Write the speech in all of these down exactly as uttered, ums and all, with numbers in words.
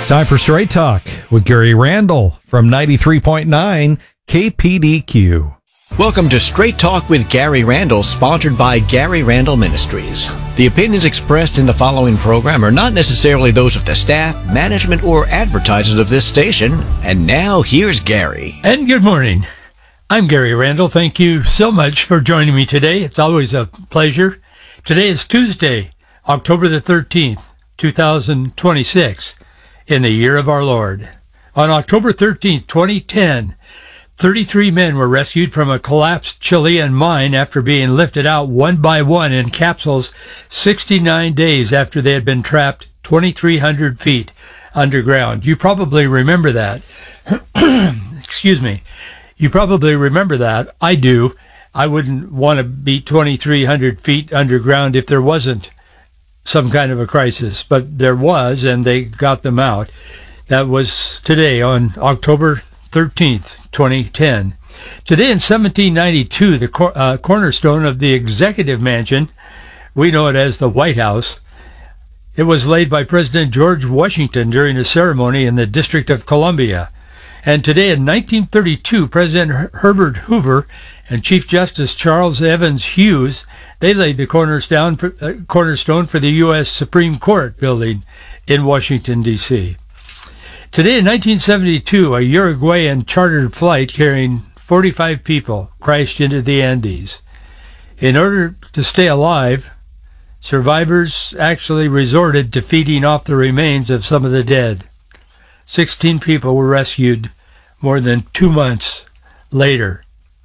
Time for Straight Talk with Gary Randall from ninety-three point nine K P D Q. Welcome to Straight Talk with Gary Randall, sponsored by Gary Randall Ministries. The opinions expressed in the following program are not necessarily those of the staff, management, or advertisers of this station. And now, here's Gary. And good morning. I'm Gary Randall. Thank you so much for joining me today. It's always a pleasure. Today is Tuesday, October the thirteenth, two thousand twenty-six, in the year of our Lord. On October thirteenth, twenty ten, thirty-three men were rescued from a collapsed Chilean mine after being lifted out one by one in capsules sixty-nine days after they had been trapped twenty-three hundred feet underground. You probably remember that. Excuse me. You probably remember that. I do. I wouldn't want to be twenty-three hundred feet underground if there wasn't some kind of a crisis, but there was, and they got them out. That was today on October thirteenth, twenty ten. Today in seventeen ninety-two, the cor- uh, cornerstone of the Executive Mansion, we know it as the White House, it was laid by President George Washington during a ceremony in the District of Columbia. And today in nineteen thirty-two, President Her- Herbert Hoover and Chief Justice Charles Evans Hughes, they laid the cornerstone for, uh, cornerstone for the U S Supreme Court building in Washington, D C Today in nineteen seventy-two, a Uruguayan chartered flight carrying forty-five people crashed into the Andes. In order to stay alive, survivors actually resorted to feeding off the remains of some of the dead. Sixteen people were rescued more than two months later.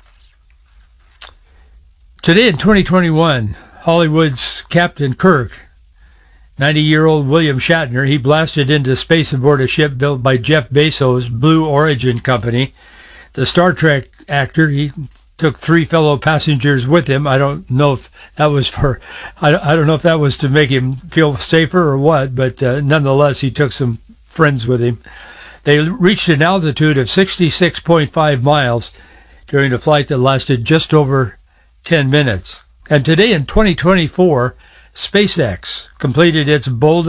Today in twenty twenty-one, Hollywood's Captain Kirk, ninety-year-old William Shatner, he blasted into space aboard a ship built by Jeff Bezos' Blue Origin company. The Star Trek actor, he took three fellow passengers with him. I don't know if that was for, I, I don't know if that was to make him feel safer or what, but uh, nonetheless, he took some friends with him. They reached an altitude of sixty-six point five miles during a flight that lasted just over ten minutes. And today in twenty twenty-four, SpaceX completed its bold